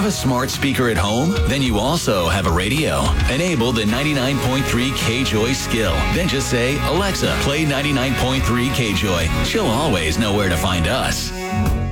Have a smart speaker at home? Then you also have a radio. Enable the 99.3 KJOY skill. Then just say, Alexa, play 99.3 KJOY. She'll always know where to find us.